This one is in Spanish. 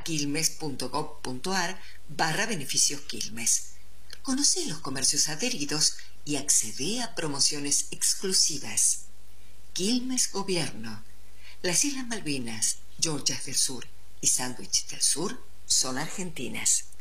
quilmes.gov.ar/beneficios Quilmes. Conoce los comercios adheridos y accede a promociones exclusivas. Quilmes Gobierno. Las Islas Malvinas, Georgias del Sur y Sandwich del Sur son argentinas.